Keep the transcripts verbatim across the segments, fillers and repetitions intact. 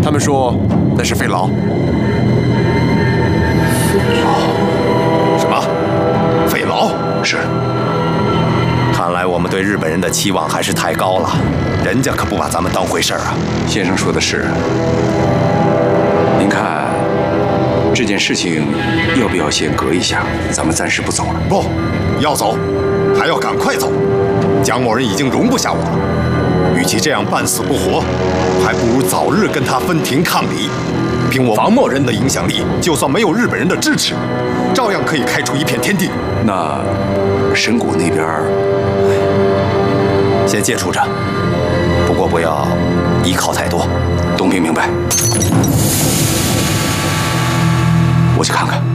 他们说那是费劳。 什么？费劳？ 是。 看来我们对日本人的期望还是太高了，人家可不把咱们当回事儿啊。 先生说的是。您看，这件事情要不要先搁一下？咱们暂时不走了。 不，要走，还要赶快走。蒋某人已经容不下我了，与其这样半死不活，还不如早日跟他分庭抗礼。凭我王某人的影响力，就算没有日本人的支持，照样可以开出一片天地。 那神谷那边， 先接触着，不过不要依靠太多。 东平明白。我去看看。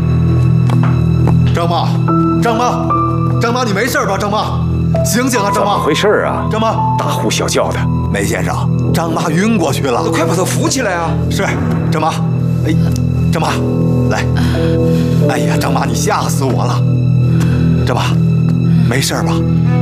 张妈，张妈，张妈，你没事吧？张妈，醒醒啊！张妈， 怎么回事啊？ 张妈， 大呼小叫的。 梅先生，张妈晕过去了， 快把她扶起来啊！ 是，张妈，哎，张妈，来，哎呀，张妈，你吓死我了！张妈，没事吧？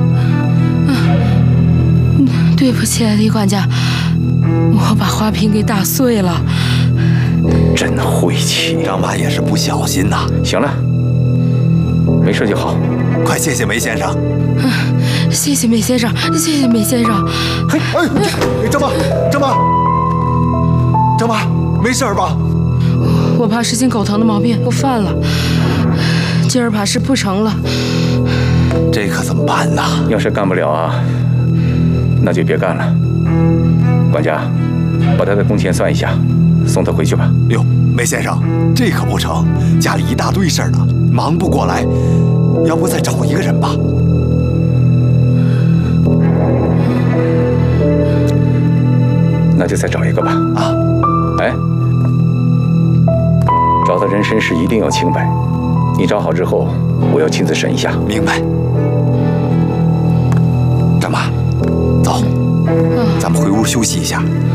嗯，对不起，李管家，我把花瓶给打碎了。 真晦气， 张妈也是不小心呐。 行了，没事就好。 快谢谢梅先生。 嗯，谢谢梅先生，谢谢梅先生。 嘿，哎，张妈，张妈，张妈，没事吧？ 我怕是心口疼的毛病又犯了，今儿怕是不成了。 这可怎么办呢？ 要是干不了啊，那就别干了。管家，把他的工钱算一下，送他回去吧。 哟，梅先生，这可不成，家里一大堆事儿呢，忙不过来，要不再找一个人吧？ 那就再找一个吧。 啊， 哎，找他人身时一定要清白。你找好之后，我要亲自审一下。 明白。张妈，走，咱们回屋休息一下。